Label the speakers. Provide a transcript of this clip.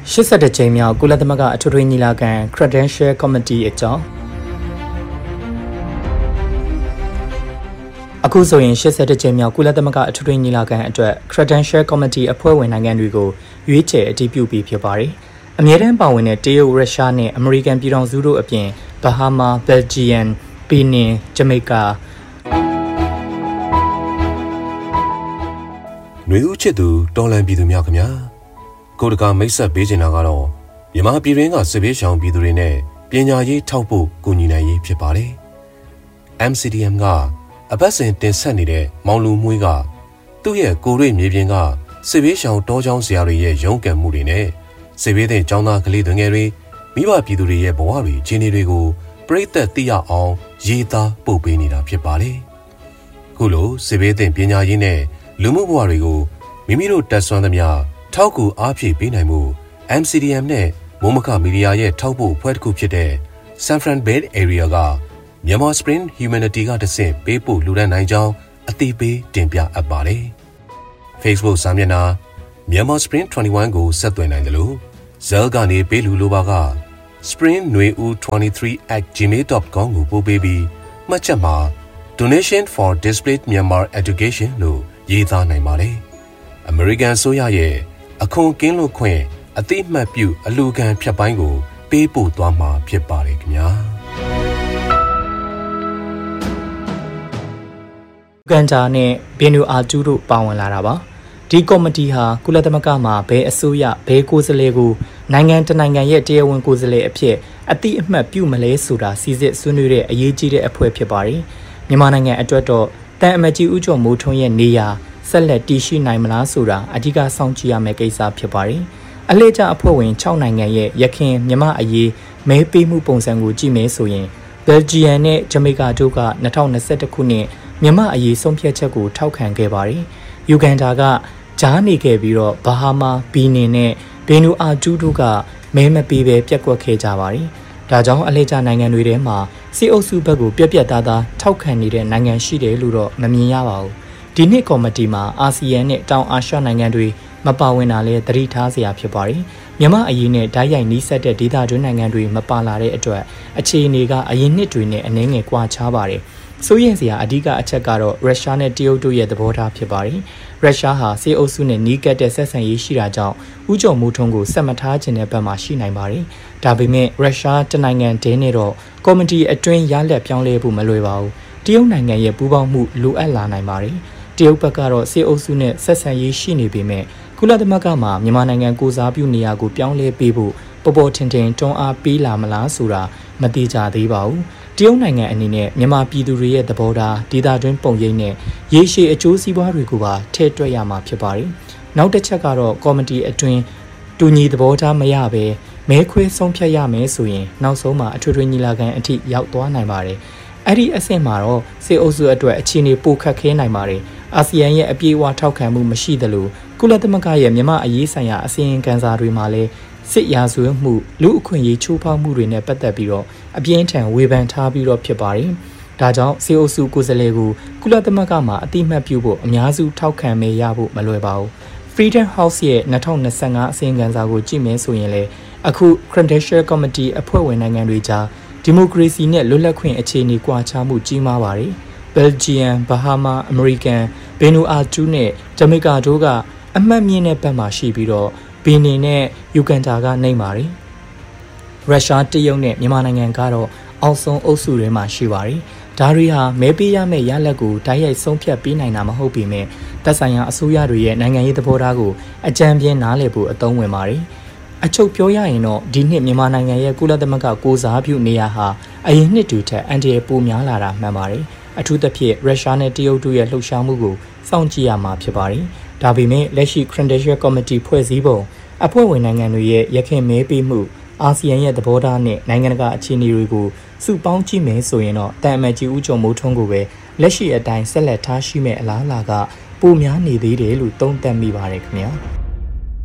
Speaker 1: 80ကြိမ်မြောက်ကုလသမဂ္ဂအထွေထွေညီလာခံ Credential Committee အကြောင်းအခုဆိုရင်81ကြိမ်မြောက်ကုလသမဂ္ဂအထွေထွေညီလာခံအတွက် Credential Committee အဖွဲ့ဝင်နိုင်ငံတွေကိုရွေးချယ်အတည်ပြုပြီးဖြစ်ပါတယ်။အမြဲတမ်းပါဝင်တဲ့တရုတ်၊ရုရှားနဲ့အမေရိကန်ပြည်ထောင်စုတို့အပြင်ဘဟာမာ၊ဘယ်လ်ဂျီယမ်၊ဘီနင်၊ဂျမေကာ
Speaker 2: ຫນွေဦးချစ်သူတော်လန်ပြည်သူများခင်ဗျာကိုတကာမိတ်ဆက်ပေးချင်တာကတော့မြန်မာပြည်တွင်းကစစ်ဘေးရှောင်ပြည်သူတွေနဲ့ပညာရေးထောက်ဖို့ကူညီနိုင်ရေးဖြစ်ပါတယ်။ MCDM ကအပတ်စဉ်တင်ဆက်နေတဲ့မောင်လူမွှေးကသူ့ရဲ့ကိုရိမြေပြင်ကစစ်ဘေးရှောင်တောချောင်းဆရာတွေရဲ့ရုန်းကန်မှုတွေနဲ့စစ်ဘေးသင့်ကျောင်းသားကလေးငယ်တွေမိဘပြည်သူတွေရဲ့ဘဝတွေခြေနေတွေကိုပြိသက်သိရအောင်ရေးသားပို့ပေးနေတာဖြစ်ပါတယ်။ခုလိုစစ်ဘေးသင့်ပညာရေးနဲ့လူမှုဘဝတွေကိုမိမိတို့တက်ဆွမ်းသမျှထောက်ကူအားဖြည့်ပေးနိုင်မှု MCDM နဲ့မိုးမခမီဒီယာရဲ့ထောက်ပို့အဖွဲ့တစ်ခုဖြစ်တဲ့ San Fran Bay Area ကMyanmar Spring Humanity ကတဆင့်ပေးပို့လှူဒါန်းနိုင်ကြောင်းအသိပေးတင်ပြအပ်ပါတယ်။ Facebook စာမျက်နှာ Myanmar Spring 21ကိုဆက်သွယ်နိုင်တယ်လို့ဇဲလ်ကနေပေးလူလိုပါက spring23@gmail.com ကိုပို့ပေးပြီးမှတ်ချက်မှာ Donation for Displaced Myanmar Education လို့ရေးသားနိုင်ပါတယ်။ American ဆိုရရဲ့အခွန်ကင်းလွတ်ခွင့်အတိအမှတ်ပြုအလူခံဖြတ်ပိုင်းကိုပေးပို့သွားမှာဖြစ်ပါတယ်ခင်ဗျာ
Speaker 1: ကန်ဂျာနဲ့ဘင်နူအာကျူတို့ပါဝင်လာတာပါဒီကော်မတီဟာကုလသမဂ္ဂမှာဘဲအစိုးရဘဲကိုယ်စားလှယ်ကိုနိုင်ငံတနိုင်ငံရဲ့တရားဝင်ကိုယ်စားလှယ်အဖြစ်အတိအမှတ်ပြုမလဲဆိုတာစီစစ်ဆွေးနွေးတဲ့အရေးကြီးတဲ့အဖွဲ့ဖြစ်ပါတယ်မြန်မာနိုင်ငံအတွက်တော့တန်အမတ်ကြီးဦးကျော်မိုးထွန်းရဲ့နေရာဆက်လက်တည်ရှိနိုင်မလားဆိုတာအဓိကစောင့်ကြည့်ရမယ့်ကိစ္စဖြစ်ပါတယ်။အလှည့်ကျအဖွဲ့ဝင်6နိုင်ငံရဲ့ရခိုင်မြန်မာအရေးမဲပေးမှုပုံစံကိုကြည့်မယ်ဆိုရင်ဘယ်လ်ဂျီယမ်နဲ့ဂျမေကာတို့က2021ခုနှစ်မြန်မာအရေးဆုံးဖြတ်ချက်ကိုထောက်ခံခဲ့ပါတယ်။ယူဂန်ဒါကကြားနေခဲ့ပြီးတော့ဘဟာမာ၊ဘီနင်နဲ့ဘင်နူအာကျူတို့ကမဲမပေးဘဲပြက်ကွက်ခဲ့ကြပါတယ်။ဒါကြောင့်အလှည့်ကျနိုင်ငံတွေထဲမှာစစ်အုပ်စုဘက်ကိုပြက်ပြက်သားသားထောက်ခံနေတဲ့နိုင်ငံရှိတယ်လို့တော့မမြင်ရပါဘူး။ဒီနှစ်ကော်မတီမှာအာဆီယံနဲ့တောင်အာရှနိုင်ငံတွေမပါဝင်တာလည်းသတိထားစရာဖြစ်ပါတယ်။မြန်မာအရေးနဲ့ဓာတ်ရိုက်နှီးစပ်တဲ့ဒေသတွင်းနိုင်ငံတွေမပါလာတဲ့အတွက်အခြေအနေကအရင်နှစ်တွေနဲ့အနည်းငယ်ကွာခြားပါတယ်။စိုးရိမ်စရာအဓိကအချက်ကတော့ရုရှားနဲ့တရုတ်တို့ရဲ့သဘောထားဖြစ်ပါတယ်။ရုရှားဟာစစ်အုပ်စုနဲ့နီးကပ်တဲ့ဆက်ဆံရေးရှိတာကြောင့်ဦးကျော်မိုးထွန်းကိုဆက်မထားခြင်းတဲ့ဘက်မှာရှိနိုင်ပါတယ်။ဒါပေမဲ့ရုရှားတနိုင်ငံတည်းနဲ့တော့ကော်မတီအတွင်းရလက်ပြောင်းလဲဖို့မလွယ်ပါဘူး။တရုတ်နိုင်ငံရဲ့ပူးပေါင်းမှုလိုအပ်လာနိုင်ပါတယ်။တရုတ်ဘက်ကတော့စစ်အုပ်စုနဲ့ဆက်ဆံရေးရှိနေပေမဲ့ကုလသမဂ္ဂမှာမြန်မာနိုင်ငံကိုစားပြုနေရာကိုပြောင်းလဲပေးဖို့ပေါ်ပေါ်ထင်ထင်တွန်းအားပေးလာမလားဆိုတာမသိကြသေးပါဘူး။တရုတ်နိုင်ငံအနေနဲ့မြန်မာပြည်သူတွေရဲ့သဘောထားဒေသတွင်းပုံရိပ်နဲ့ရေရှည်အကျိုးစီးပွားတွေကိုပါထည့်တွက်ရမှာဖြစ်ပါတယ်။နောက်တစ်ချက်ကတော့ကော်မတီအတွင်းတူညီသဘောထားမရဘဲမဲခွဲဆုံးဖြတ်ရမယ်ဆိုရင်နောက်ဆုံးမှာအထွေထွေညီလာခံအထိရောက်သွားနိုင်ပါတယ်။အဲ့ဒီအဆင့်မှာတော့စစ်အုပ်စုအတွက်အခြေအနေပိုခက်ခဲနိုင်ပါတယ်။အာဆီယံရဲ့အပြေအဝထောက်ခံမှုမရှိသလိုကုလသမဂ္ဂရဲ့မြန်မာအရေးဆိုင်ရာအစီရင်ခံစာတွေမှာလည်းစစ်ရာဇဝတ်မှုလူအခွင့်အရေးချိုးဖောက်မှုတွေနဲ့ပတ်သက်ပြီးတော့အပြင်းထန်ဝေဖန်ထားပြီးတော့ဖြစ်ပါတယ်။ဒါကြောင့်စစ်အုပ်စုကိုယ်စားလှယ်ကိုကုလသမဂ္ဂမှာအတိအမှတ်ပြုဖို့အများစုထောက်ခံမဲရဖို့မလွယ်ပါဘူး။ Freedom House ရဲ့2025အစီရင်ခံစာကိုကြည့်မယ်ဆိုရင်လည်းအခု Credential Committee အဖွဲ့ဝင်နိုင်ငံတွေကြားဒီမိုကရေစီနဲ့လွတ်လပ်ခွင့်အခြေအနေကွာခြားမှုကြီးမားပါတယ်။ဘယ်လ်ဂျီယမ်၊ဘဟာမာ၊အမေရိကန်၊ဘင်နူအာကျူနဲ့ဂျမေကာတို့ကအမှတ်မြင့်တဲ့ဘက်မှာရှိပြီးတော့ဘီနင်နဲ့ယူဂန်ဒါကနှိမ့်ပါတယ်။ရုရှားတရုတ်နဲ့မြန်မာနိုင်ငံကတော့အောက်ဆုံးအုပ်စုတွေမှာရှိပါတယ်။ဒါတွေဟာမဲပေးရမယ့်ရလဒ်ကိုတိုက်ရိုက်ဆုံးဖြတ်ပေးနိုင်တာမဟုတ်ပေမဲ့သက်ဆိုင်ရာအစိုးရတွေရဲ့နိုင်ငံရေးသဘောထားကိုအကြံပြင်းနားလည်ဖို့အသုံးဝင်ပါတယ်။အချုပ်ပြောရရင်တော့ဒီနှစ်မြန်မာနိုင်ငံရဲ့ကုလသမဂ္ဂကိုစားပြုနေရဟာအရင်နှစ်တွေထက်အန်တီရပိုများလာတာမှန်ပါတယ်။အထူးသဖြင့်ရုရှားနဲ့တရုတ်တို့ရဲ့လှုပ်ရှားမှုကိုစောင့်ကြည့်ရမှာဖြစ်ပါတယ်။ဒါပေမဲ့လက်ရှိ Credential Committee ဖွဲ့စည်းပုံအဖွဲ့ဝင်နိုင်ငံတွေရဲ့ရခိုင်မဲပေးမှုအာဆီယံရဲ့သဘောထားနဲ့နိုင်ငံတကာအခြေအနေတွေကိုစုပေါင်းကြည့်မယ်ဆိုရင်တော့တန်အမတ်ကြီးဦးကျော်မိုးထွန်းကိုပဲလက်ရှိအတိုင်းဆက်လက်ထားရှိမဲ့အလားအလာကပိုများနေသေးတယ်လို့သုံးသပ်မိပါတယ်ခင်ဗျာ။